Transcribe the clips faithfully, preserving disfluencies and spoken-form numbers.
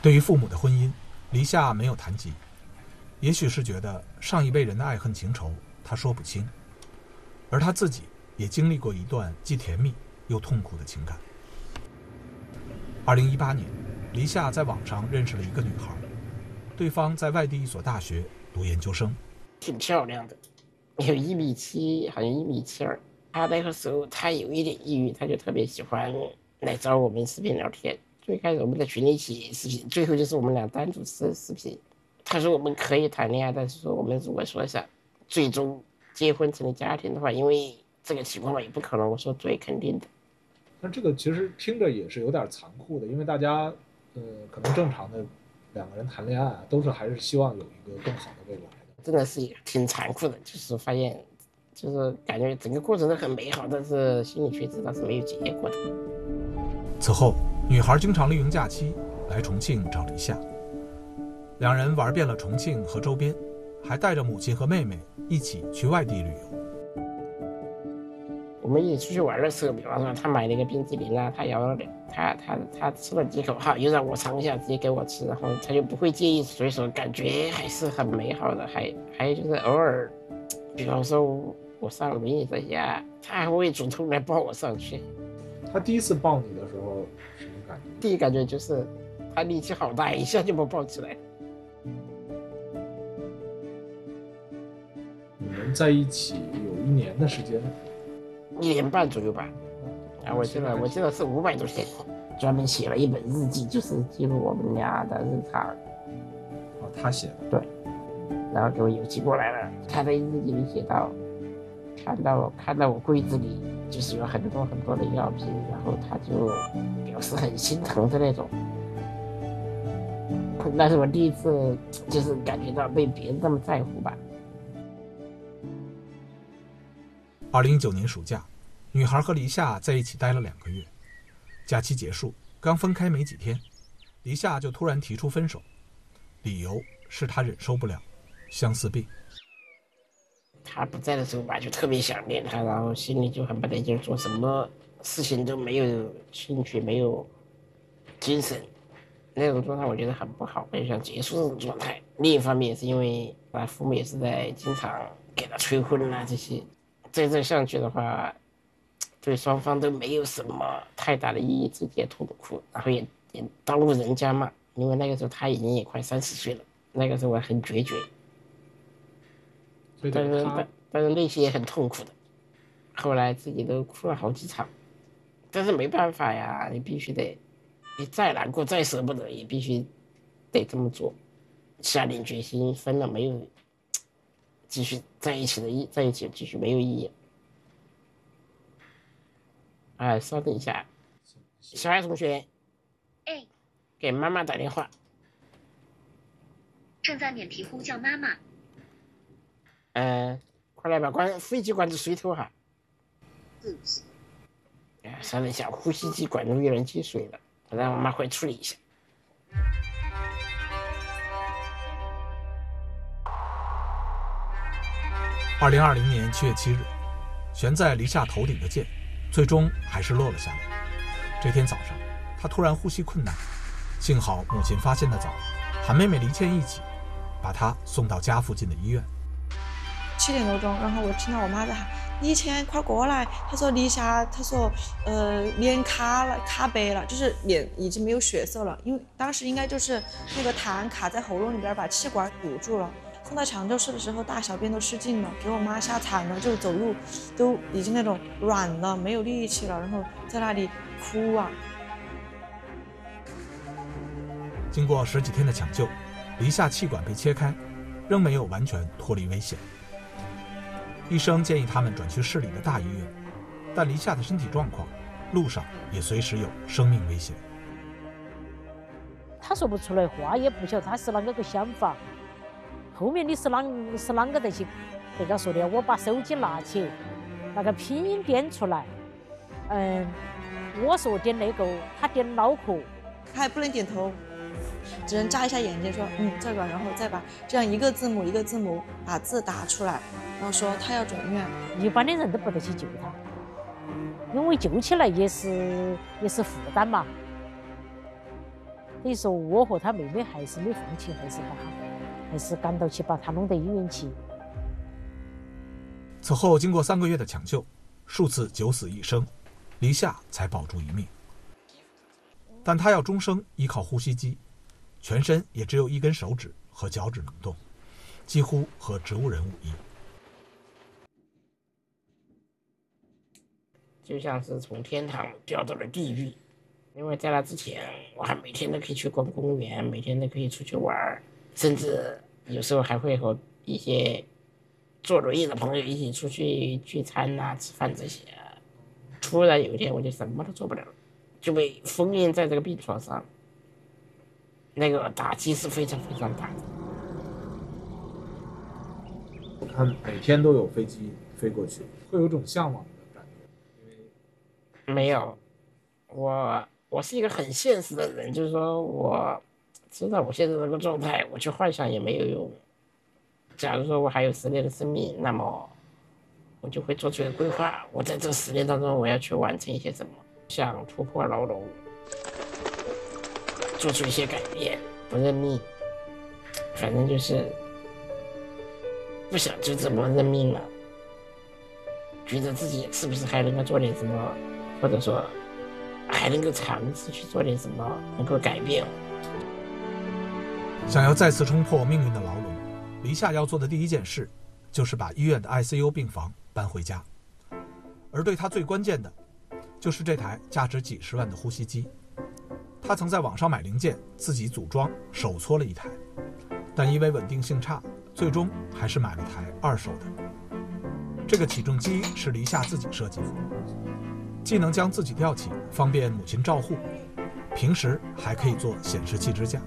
对于父母的婚姻，黎夏没有谈及，也许是觉得上一辈人的爱恨情仇他说不清，而他自己也经历过一段既甜蜜又痛苦的情感。二零一八年，黎夏在网上认识了一个女孩，对方在外地一所大学读研究生， 挺漂亮的，有一米七，好像一米七二。他那个时候他有一点抑郁，他就特别喜欢来找我们视频聊天。最开始我们在群里一起视频，最后就是我们俩单独视视频。他说我们可以谈恋爱，但是说我们如果说想最终结婚成立家庭的话，因为这个情况也不可能。我说最肯定的。 但这个其实听着也是有点残酷的，因为大家呃可能正常的两个人谈恋爱都是还是希望有一个更好的未来的。 真的是挺残酷的，就是发现就是感觉整个过程都很美好，但是心里却知道是没有结果的。 此后，女孩经常利用假期来重庆找黎夏，两人玩遍了重庆和周边，还带着母亲和妹妹一起去外地旅游。 我们一起出去玩的时候，比方说他买了一个冰淇淋啊，他摇了他他他吃了几口哈，又让我尝一下，直接给我吃，然后他就不会介意，所以说感觉还是很美好的。还还有就是偶尔，比方说我上轮椅在家，他还会主动来抱我上去。 他第一次抱你的时候什么感觉？ 第一感觉就是他力气好大，一下就把我抱起来。 你们在一起有一年的时间， 一年半左右吧。啊，我记得我记得是五百多天，专门写了一本日记，就是记录我们俩的日常。 哦，他写的。 对，然后给我邮寄过来了。他在日记里写到，看到看到我柜子里就是有很多很多的药品，然后他就表示很心疼的那种。那是我第一次就是感觉到被别人这么在乎吧。 二零一九年暑假，女孩和黎夏在一起待了两个月。假期结束，刚分开没几天，黎夏就突然提出分手，理由是她忍受不了相思病。 他不在的时候吧，就特别想念他，然后心里就很不得劲，做什么事情都没有兴趣，没有精神，那种状态我觉得很不好，我就想结束这种状态。另一方面也是因为他父母也是在经常给他催婚啊这些，再这上去的话，对双方都没有什么太大的意义，自己也痛苦，然后也也耽误人家嘛。因为那个时候他已经也快三十岁了，那个时候我很决绝。但是但是内心也很痛苦的，后来自己都哭了好几场，但是没办法呀，你必须得，你再难过再舍不得也必须得这么做，下定决心分了，没有继续在一起的意，在一起继续没有意义。哎，稍等一下，小爱同学， 哎， 给妈妈打电话， 正在免提呼叫妈妈。 嗯，快来把关飞机管子水头哈。 对不起。 哎，稍等一下，呼吸机管路有人积水了，我让我妈回处理一下。 二零二零年七月七日，悬在黎夏头顶的箭，最终还是落了下来。这天早上，他突然呼吸困难，幸好母亲发现的早，喊妹妹黎倩一起把他送到家附近的医院。 七点多钟，然后我听到我妈在喊黎倩快过来，她说黎夏，她说呃脸卡了，卡白了，就是脸已经没有血色了，因为当时应该就是那个痰卡在喉咙里边把气管堵住了。送到抢救室的时候，大小便都失禁了，给我妈吓惨了，就是走路都已经那种软了，没有力气了，然后在那里哭啊。 经过十几天的抢救，黎夏气管被切开，仍没有完全脱离危险。医生建议他们转去市里的大医院，但黎夏的身体状况，路上也随时有生命危险。 他说不出来话，也不晓得他是啷个个想法。后面你是啷是啷个在去给他说的？我把手机拿起，那个拼音点出来，嗯，我说点那个，他点脑壳， 他还不能点头，只能眨一下眼睛说嗯这个，然后再把这样一个字母一个字母把字打出来，然后说他要转院。 一般的人都不得去救他，因为救起来也是也是负担嘛。 等于说我和他妹妹还是没放弃，还是把他，还是赶到去把他弄到医院去。 此后经过三个月的抢救，数次九死一生，黎夏才保住一命。但他要终生依靠呼吸机，全身也只有一根手指和脚趾能动，几乎和植物人无异。 就像是从天堂掉到了地狱，因为在那之前，我还每天都可以去逛公园，每天都可以出去玩，甚至有时候还会和一些坐轮椅的朋友一起出去聚餐啊、吃饭这些。突然有一天，我就什么都做不了了，就被封印在这个病床上，那个打击是非常非常大的。 我看每天都有飞机飞过去，会有种向往的感觉。 没有，我我是一个很现实的人，就是说我知道我现在这个状态，我去幻想也没有用。假如说我还有十年的生命，那么我就会做出一个规划，我在这十年当中我要去完成一些什么，想突破牢笼，做出一些改变，不认命，反正就是不想就这么认命了，觉得自己是不是还能够做点什么，或者说还能够尝试去做点什么，能够改变。 想要再次冲破命运的牢笼，黎夏要做的第一件事就是把医院的 I C U 病房搬回家，而对他最关键的就是这台价值几十万的呼吸机。他曾在网上买零件，自己组装，手搓了一台，但因为稳定性差，最终还是买了台二手的。这个起重机是黎夏自己设计的，既能将自己吊起，方便母亲照护，平时还可以做显示器支架。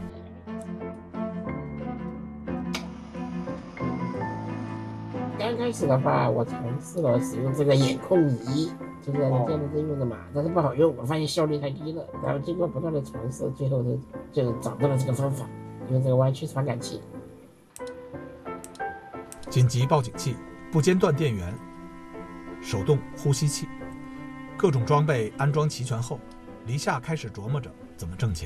刚开始的话，我尝试了使用这个眼控仪，就是人家的用的嘛，但是不好用，我发现效率太低了。然后经过不断的尝试，最后就就找到了这个方法，用这个弯曲传感器。 紧急报警器、不间断电源、手动呼吸器，各种装备安装齐全后，黎夏开始琢磨着怎么挣钱。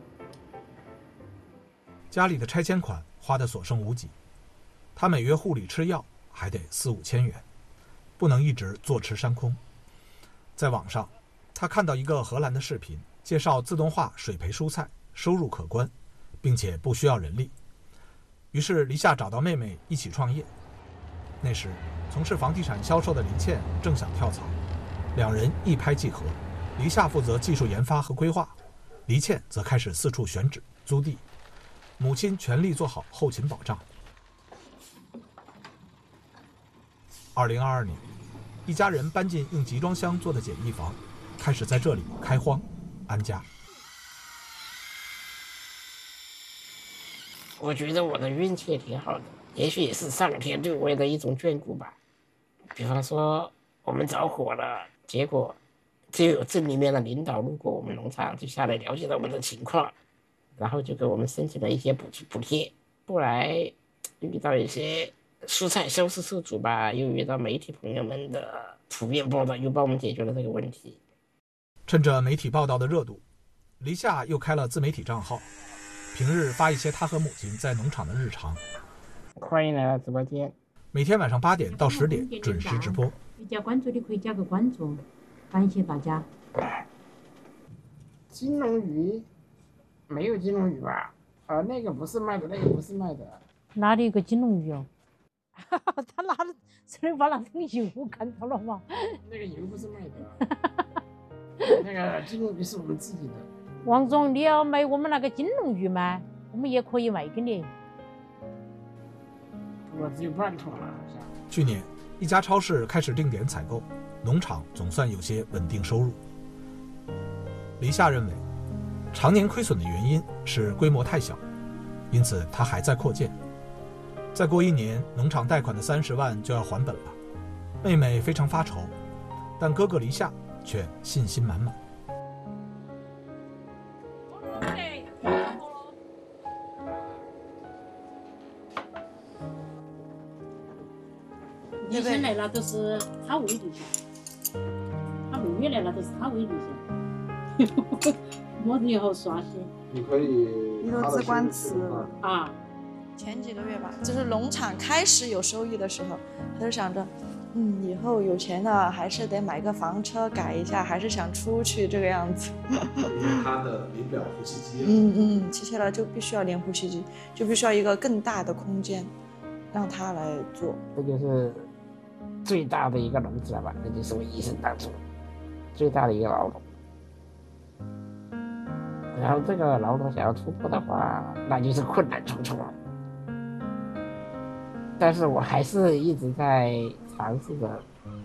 家里的拆迁款花得所剩无几，他每月护理吃药还得四五千元，不能一直坐吃山空。在网上，他看到一个荷兰的视频，介绍自动化水培蔬菜，收入可观，并且不需要人力。于是黎夏找到妹妹一起创业。那时从事房地产销售的林倩正想跳槽，两人一拍即合。黎夏负责技术研发和规划，黎倩则开始四处选址租地，母亲全力做好后勤保障。二零二二年，一家人搬进用集装箱做的简易房，开始在这里开荒安家。 我觉得我的运气也挺好的，也许也是上天对我的一种眷顾吧。比方说我们着火了，结果就有镇里面的领导路过我们农场，就下来了解到我们的情况，然后就给我们申请了一些补补贴。后来遇到一些蔬菜销售受阻吧，又遇到媒体朋友们的普遍报道，又帮我们解决了这个问题。 趁着媒体报道的热度，黎夏又开了自媒体账号，平日发一些他和母亲在农场的日常。 欢迎来到直播间， 每天晚上八点到十点准时直播。 没加关注的可以加个关注，感谢大家。 金龙鱼没有金龙鱼吧？啊，那个不是卖的，那个不是卖的。 哪里有个金龙鱼哦？他拿了，这里把那桶油看到了吗？ 那个油不是卖的，那个金龙鱼是我们自己的。 王总，你要买我们那个金龙鱼吗？我们也可以卖给你。 我只有半桶了，好像。 去年，一家超市开始定点采购，农场总算有些稳定收入。黎夏认为，常年亏损的原因是规模太小，因此他还在扩建。再过一年，农场贷款的三十万就要还本了。妹妹非常发愁，但哥哥黎夏却信心满满。 以前来了都是他喂对象，他妹妹来了都是他喂对象。 么子以后刷新你可以你都自关词了啊？ 前几个月吧，就是农场开始有收益的时候，他就想着，嗯，以后有钱了还是得买个房车改一下，还是想出去这个样子。 因为他的连不了呼吸机了。 嗯嗯，接下来就必须要连呼吸机，就必须要一个更大的空间，让他来做。 这就是最大的一个笼子了吧？这就是我一生当中最大的一个牢笼。然后这个牢笼想要突破的话，那就是困难重重了。但是我还是一直在尝试着